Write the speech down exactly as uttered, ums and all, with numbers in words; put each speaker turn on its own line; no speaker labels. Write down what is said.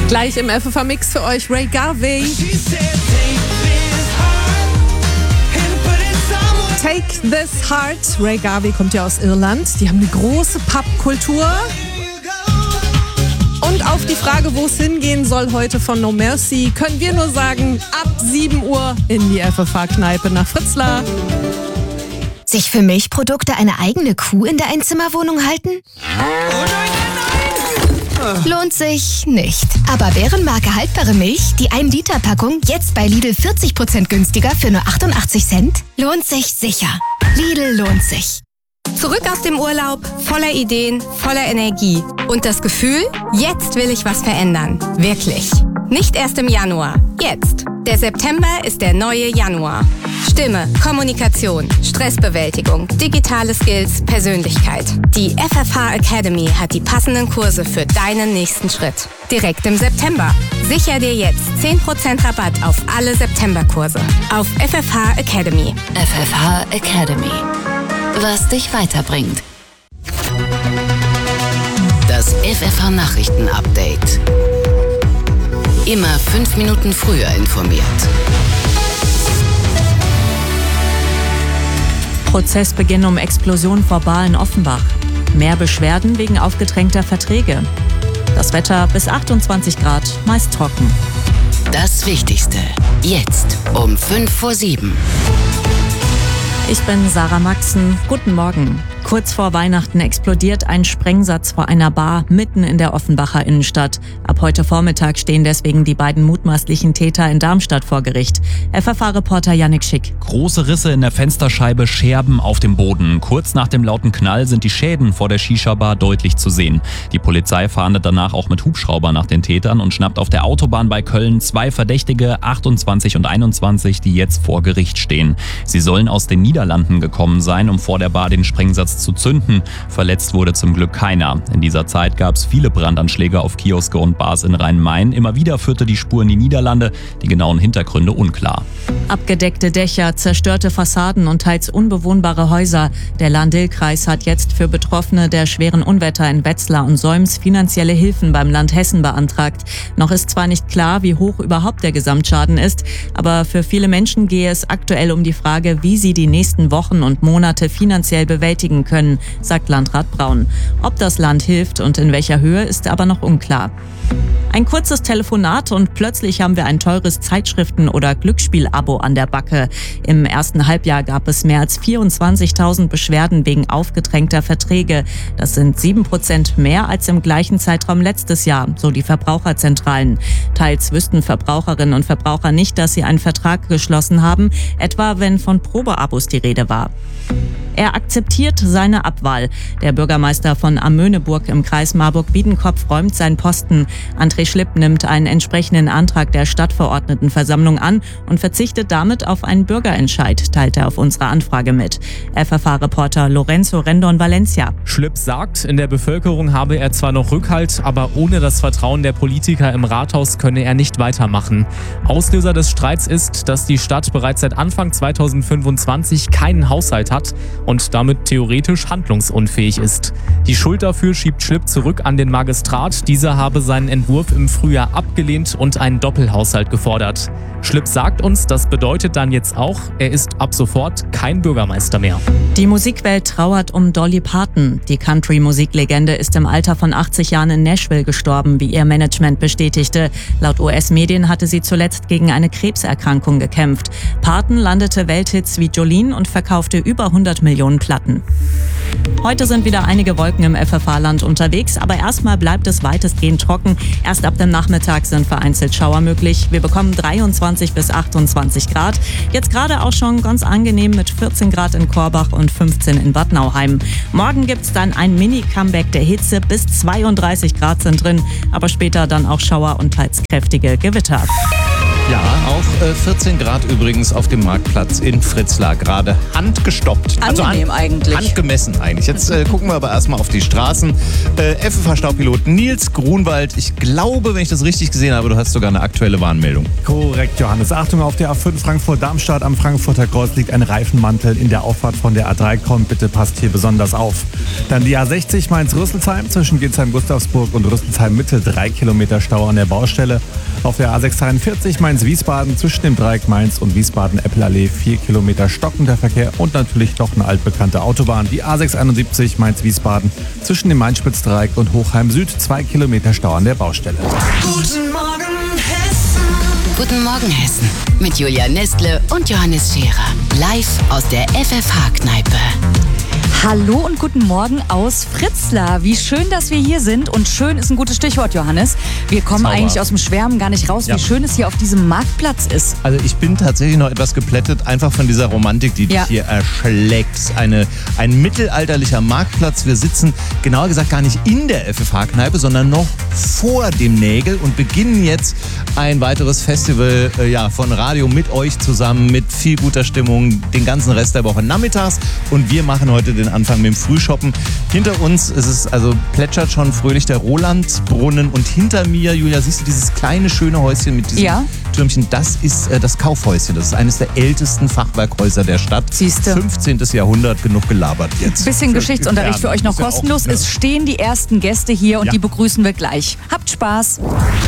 Gleich im F F A-Mix für euch Ray Garvey. Take This Heart. Ray Garvey kommt ja aus Irland. Die haben eine große Pubkultur. Und auf die Frage, wo es hingehen soll heute von No Mercy, können wir nur sagen, ab sieben Uhr in die F F A-Kneipe nach Fritzlar.
Sich für Milchprodukte eine eigene Kuh in der Einzimmerwohnung halten? Lohnt sich nicht. Aber Bärenmarke haltbare Milch, die ein Liter Packung, jetzt bei Lidl vierzig Prozent günstiger für nur achtundachtzig Cent? Lohnt sich sicher. Lidl lohnt sich.
Zurück aus dem Urlaub, voller Ideen, voller Energie. Und das Gefühl, jetzt will ich was verändern. Wirklich. Nicht erst im Januar. Jetzt. Der September ist der neue Januar. Stimme, Kommunikation, Stressbewältigung, digitale Skills, Persönlichkeit. Die F F H Academy hat die passenden Kurse für deinen nächsten Schritt. Direkt im September. Sicher dir jetzt zehn Prozent Rabatt auf alle Septemberkurse. Auf F F H Academy.
F F H Academy. Was dich weiterbringt. Das F F H-Nachrichten-Update. Immer fünf Minuten früher informiert.
Prozessbeginn um Explosion vor Bar in Offenbach. Mehr Beschwerden wegen aufgedrängter Verträge. Das Wetter bis achtundzwanzig Grad, meist trocken.
Das Wichtigste. Jetzt um fünf vor sieben.
Ich bin Sarah Maxen. Guten Morgen. Kurz vor Weihnachten explodiert ein Sprengsatz vor einer Bar mitten in der Offenbacher Innenstadt. Ab heute Vormittag stehen deswegen die beiden mutmaßlichen Täter in Darmstadt vor Gericht. F F A-Reporter Yannick Schick.
Große Risse in der Fensterscheibe, Scherben auf dem Boden. Kurz nach dem lauten Knall sind die Schäden vor der Shisha-Bar deutlich zu sehen. Die Polizei fahndet danach auch mit Hubschrauber nach den Tätern und schnappt auf der Autobahn bei Köln zwei Verdächtige, achtundzwanzig und einundzwanzig, die jetzt vor Gericht stehen. Sie sollen aus den Niederlanden gekommen sein, um vor der Bar den Sprengsatz zu zünden. Verletzt wurde zum Glück keiner. In dieser Zeit gab es viele Brandanschläge auf Kioske und Bars in Rhein-Main. Immer wieder führte die Spur in die Niederlande, die genauen Hintergründe unklar.
Abgedeckte Dächer, zerstörte Fassaden und teils unbewohnbare Häuser. Der Lahn-Dill-Kreis hat jetzt für Betroffene der schweren Unwetter in Wetzlar und Solms finanzielle Hilfen beim Land Hessen beantragt. Noch ist zwar nicht klar, wie hoch überhaupt der Gesamtschaden ist, aber für viele Menschen gehe es aktuell um die Frage, wie sie die nächsten Wochen und Monate finanziell bewältigen können, sagt Landrat Braun. Ob das Land hilft und in welcher Höhe, ist aber noch unklar. Ein kurzes Telefonat und plötzlich haben wir ein teures Zeitschriften- oder Glücksspiel-Abo an der Backe. Im ersten Halbjahr gab es mehr als vierundzwanzigtausend Beschwerden wegen aufgedrängter Verträge. Das sind sieben Prozent mehr als im gleichen Zeitraum letztes Jahr, so die Verbraucherzentralen. Teils wüssten Verbraucherinnen und Verbraucher nicht, dass sie einen Vertrag geschlossen haben, etwa wenn von Probeabos die Rede war. Er akzeptiert seine Abwahl. Der Bürgermeister von Amöneburg im Kreis Marburg-Biedenkopf räumt seinen Posten. André Schlipp nimmt einen entsprechenden Antrag der Stadtverordnetenversammlung an und verzichtet damit auf einen Bürgerentscheid, teilt er auf unserer Anfrage mit. F F A-Reporter Lorenzo Rendon-Valencia.
Schlipp sagt, in der Bevölkerung habe er zwar noch Rückhalt, aber ohne das Vertrauen der Politiker im Rathaus könne er nicht weitermachen. Auslöser des Streits ist, dass die Stadt bereits seit Anfang zweitausendfünfundzwanzig keinen Haushalt hat und damit theoretisch handlungsunfähig ist. Die Schuld dafür schiebt Schlipp zurück an den Magistrat. Dieser habe seinen Entwurf im Frühjahr abgelehnt und einen Doppelhaushalt gefordert. Schlipp sagt uns, das bedeutet dann jetzt auch, er ist ab sofort kein Bürgermeister mehr.
Die Musikwelt trauert um Dolly Parton. Die Country-Musiklegende ist im Alter von achtzig Jahren in Nashville gestorben, wie ihr Management bestätigte. Laut U S-Medien hatte sie zuletzt gegen eine Krebserkrankung gekämpft. Parton landete Welthits wie Jolene und verkaufte über hundert Millionen Platten. Heute sind wieder einige Wolken im F F A-Land unterwegs, aber erstmal bleibt es weitestgehend trocken. Erst ab dem Nachmittag sind vereinzelt Schauer möglich. Wir bekommen dreiundzwanzig bis achtundzwanzig Grad. Jetzt gerade auch schon ganz angenehm mit vierzehn Grad in Korbach und fünfzehn in Bad Nauheim. Morgen gibt's dann ein Mini-Comeback der Hitze. Bis zweiunddreißig Grad sind drin, aber später dann auch Schauer und teils kräftige Gewitter.
Ja, auch äh, vierzehn Grad übrigens auf dem Marktplatz in Fritzlar. Gerade handgestoppt.
Angenehm
hand,
eigentlich.
Handgemessen eigentlich. Jetzt äh, gucken wir aber erstmal auf die Straßen. Äh, F F H-Staubpilot Nils Grunwald. Ich glaube, wenn ich das richtig gesehen habe, du hast sogar eine aktuelle Warnmeldung.
Korrekt, Johannes. Achtung, auf der A fünf Frankfurt-Darmstadt am Frankfurter Kreuz liegt ein Reifenmantel in der Auffahrt von der A drei. Kommt, bitte passt hier besonders auf. Dann die A sechzig Mainz-Rüsselsheim zwischen Gilsheim-Gustavsburg und Rüsselsheim-Mitte. Drei Kilometer Stau an der Baustelle. Auf der A sechshundertdreiundvierzig Mainz-Wiesbaden zwischen dem Dreieck Mainz und Wiesbaden-Eppelallee vier Kilometer stockender Verkehr und natürlich doch eine altbekannte Autobahn. Die A sechshunderteinundsiebzig Mainz-Wiesbaden zwischen dem Main-Spitz-Dreieck und Hochheim-Süd zwei Kilometer Stau an der Baustelle.
Guten Morgen Hessen. Guten Morgen Hessen. Mit Julia Nestle und Johannes Scherer. Live aus der F F H-Kneipe.
Hallo und guten Morgen aus Fritzlar. Wie schön, dass wir hier sind. Und schön ist ein gutes Stichwort, Johannes. Wir kommen
Zauber.
eigentlich aus dem Schwärmen gar nicht raus,
Ja.
wie schön es hier auf diesem Marktplatz ist.
Also ich bin tatsächlich noch etwas geplättet, einfach von dieser Romantik, die dich
Ja.
hier erschlägt. Eine, ein mittelalterlicher Marktplatz. Wir sitzen genauer gesagt gar nicht in der F F H-Kneipe, sondern noch vor dem Nägel und beginnen jetzt ein weiteres Festival äh, ja, von Radio mit euch zusammen, mit viel guter Stimmung, den ganzen Rest der Woche nachmittags. Und wir machen heute den Anfang mit dem Frühshoppen. Hinter uns ist es, also plätschert schon fröhlich der Rolandbrunnen und hinter mir, Julia, siehst du dieses kleine schöne Häuschen mit diesem
Ja.
Türmchen? Das ist äh, das Kaufhäuschen. Das ist eines der ältesten Fachwerkhäuser der Stadt.
Siehste.
fünfzehntes Jahrhundert, genug gelabert jetzt.
Bisschen Geschichtsunterricht für euch noch
Ist ja auch,
kostenlos.
ne?
Es stehen die ersten Gäste hier und
Ja.
die begrüßen wir gleich. Habt Spaß.